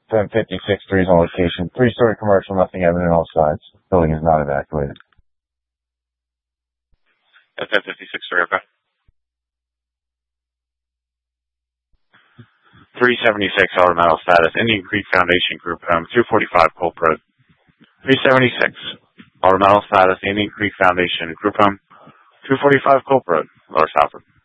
1056 3 is on location. 3-story commercial, nothing evident on all sides. Building is not evacuated. 1056 3, okay. 376 ornamental status, Indian Creek Foundation Group Home, 245 Culp Road. 376 ornamental status, Indian Creek Foundation Group Home, 245 Culp Road, Lower Southwood.